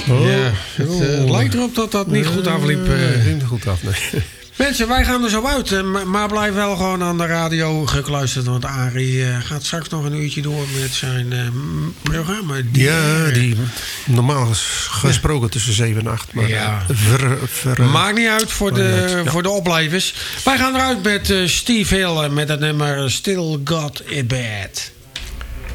Ja, het lijkt erop dat dat niet goed afliep. Niet goed af, nee. Mensen, wij gaan er zo uit. Maar blijf wel gewoon aan de radio gekluisterd. Want Arie gaat straks nog een uurtje door met zijn programma. Die normaal gesproken tussen 7 en 8. Maar ja. Maakt niet uit voor de opblijvers. Wij gaan eruit met Steve Hill met het nummer Still Got It Bad.